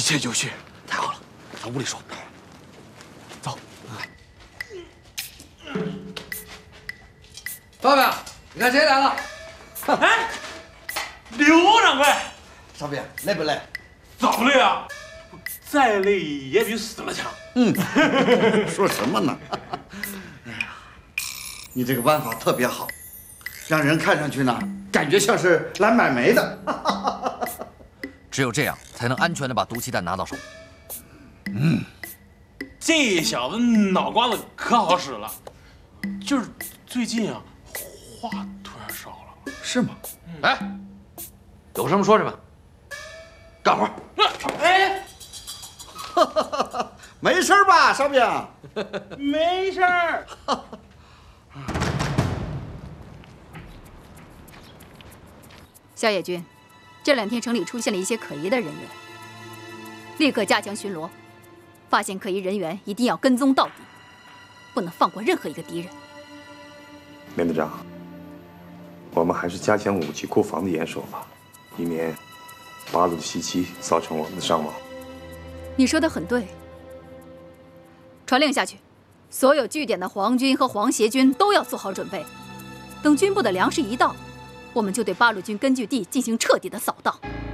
切就绪。 太好了，到屋里说。走。 爸爸，你看谁来了？ 哎，刘掌柜， 少兵，累不累？ 咋累啊？再累也比死了强。 说什么呢？哎呀，你这个办法特别好，让人看上去呢，感觉像是来买煤的。 只有这样，才能安全的把毒气弹拿到手。 这小子脑瓜子可好使了，就是最近啊，话突然少了。 是吗？哎，有什么说什么，干活。 哎， 没事吧，少兵？ 没事儿。 萧野军，这2天城里出现了一些可疑的人员，立刻加强巡逻，发现可疑人员一定要跟踪到底，不能放过任何一个敌人。 连队长，我们还是加强武器库房的严守吧，以免八路的袭击造成我们的伤亡。 你说的很对。传令下去，所有据点的皇军和皇协军都要做好准备，等军部的粮食一到，我们就对八路军根据地进行彻底的扫荡。